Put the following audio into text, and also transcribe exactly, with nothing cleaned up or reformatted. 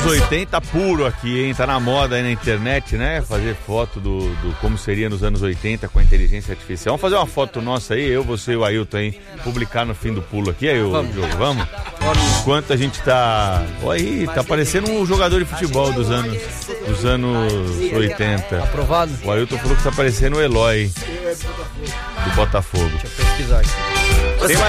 oitenta puro aqui, hein? Tá na moda aí na internet, né? Fazer foto do, do como seria nos anos oitenta com a inteligência artificial. Vamos fazer uma foto nossa aí, eu, você e o Ailton aí, publicar no fim do pulo aqui, aí o Vamos. jogo, vamos? Enquanto a gente tá... Olha aí, tá parecendo um jogador de futebol dos anos, dos anos oitenta. Aprovado? O Ailton falou que tá parecendo o Eloy do Botafogo. Deixa eu pesquisar aqui. Tem mais